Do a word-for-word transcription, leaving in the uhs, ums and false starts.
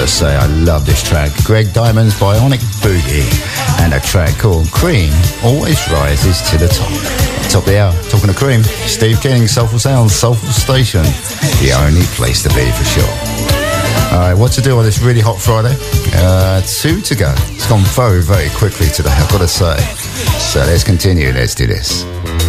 say, I love this track. Greg Diamond's Bionic Boogie, and a track called Cream always rises to the top. Top of the hour, talking to Cream, Steve King, Soulful Sounds, Soulful Station, the only place to be for sure. All right, what to do on this really hot Friday? Uh, two to go. It's gone very, very quickly today, I've got to say. So let's continue, let's do this.